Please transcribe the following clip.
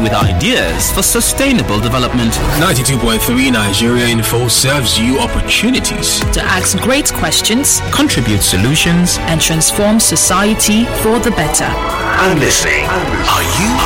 with ideas for sustainable development. 92.3 Nigeria Info serves you opportunities to ask great questions, Contribute solutions. and transform society for the better. I'm listening. Are you?